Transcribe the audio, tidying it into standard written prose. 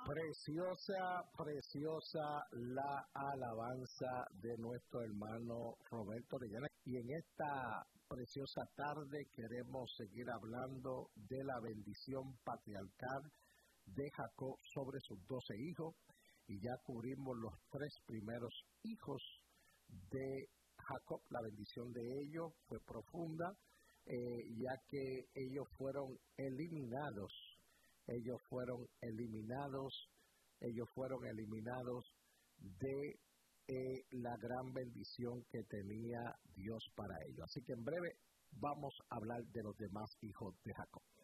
Preciosa la alabanza de nuestro hermano Roberto Orellana. Y en esta preciosa tarde queremos seguir hablando de la bendición patriarcal de Jacob sobre sus 12 hijos. Y ya cubrimos los 3 primeros hijos de Jacob. La bendición de ellos fue profunda, ya que ellos fueron eliminados de la gran bendición que tenía Dios para ellos. Así que en breve vamos a hablar de los demás hijos de Jacob.